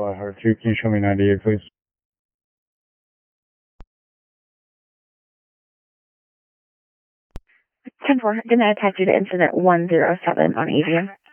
Bravo, I heard 2. Can you show me 98, please? 10-4, going to attach you to incident 107 on Avian.